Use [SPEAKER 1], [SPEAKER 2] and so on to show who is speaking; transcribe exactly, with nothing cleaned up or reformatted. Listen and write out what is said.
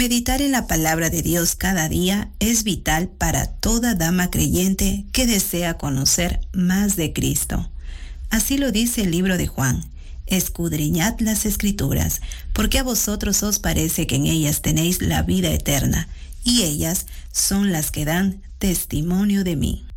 [SPEAKER 1] Meditar en la palabra de Dios cada día es vital para toda dama creyente que desea conocer más de Cristo. Así lo dice el libro de Juan. Escudriñad las Escrituras, porque a vosotros os parece que en ellas tenéis la vida eterna, y ellas son las que dan testimonio de mí.